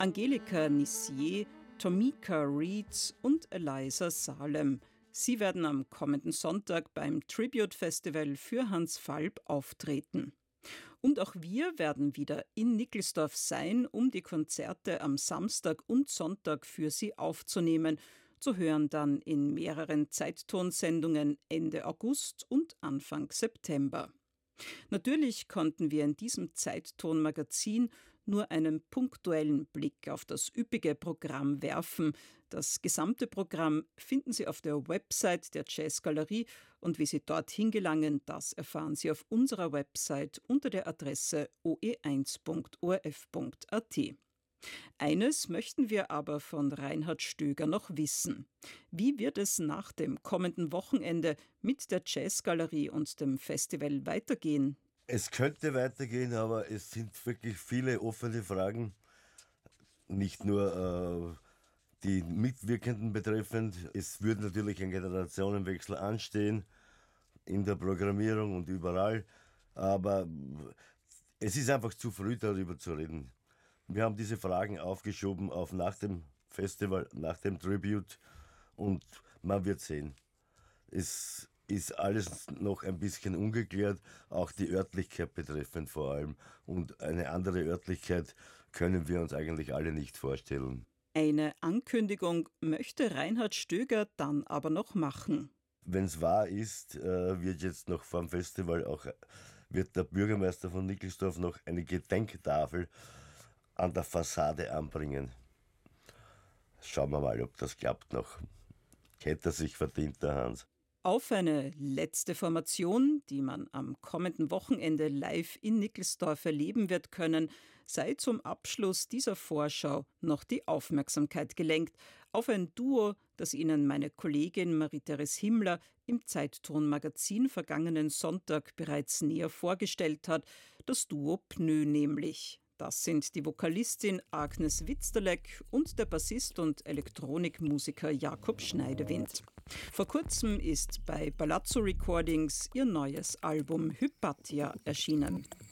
Angelika Nissier, Tomika Reeds und Eliza Salem. Sie werden am kommenden Sonntag beim Tribute Festival für Hans Falb auftreten. Und auch wir werden wieder in Nickelsdorf sein, um die Konzerte am Samstag und Sonntag für Sie aufzunehmen. Zu hören dann in mehreren Zeittonsendungen Ende August und Anfang September. Natürlich konnten wir in diesem Zeitton-Magazin nur einen punktuellen Blick auf das üppige Programm werfen. Das gesamte Programm finden Sie auf der Website der Jazzgalerie und wie Sie dorthin gelangen, das erfahren Sie auf unserer Website unter der Adresse oe1.orf.at. Eines möchten wir aber von Reinhard Stöger noch wissen. Wie wird es nach dem kommenden Wochenende mit der Jazzgalerie und dem Festival weitergehen? Es könnte weitergehen, aber es sind wirklich viele offene Fragen. Nicht nur die Mitwirkenden betreffend. Es wird natürlich ein Generationenwechsel anstehen in der Programmierung und überall. Aber es ist einfach zu früh, darüber zu reden. Wir haben diese Fragen aufgeschoben auf nach dem Festival, nach dem Tribute und man wird sehen. Es ist alles noch ein bisschen ungeklärt, auch die Örtlichkeit betreffend vor allem. Und eine andere Örtlichkeit können wir uns eigentlich alle nicht vorstellen. Eine Ankündigung möchte Reinhard Stöger dann aber noch machen. Wenn es wahr ist, wird jetzt noch vor dem Festival auch wird der Bürgermeister von Nickelsdorf noch eine Gedenktafel an der Fassade anbringen. Schauen wir mal, ob das klappt noch. Hätte er sich verdient, der Hans. Auf eine letzte Formation, die man am kommenden Wochenende live in Nickelsdorf erleben wird können, sei zum Abschluss dieser Vorschau noch die Aufmerksamkeit gelenkt auf ein Duo, das Ihnen meine Kollegin Marie-Therese Himmler im Zeitton-Magazin vergangenen Sonntag bereits näher vorgestellt hat, das Duo Pnö nämlich. Das sind die Vokalistin Agnes Witzterleck und der Bassist und Elektronikmusiker Jakob Schneidewind. Vor kurzem ist bei Palazzo Recordings ihr neues Album Hypatia erschienen.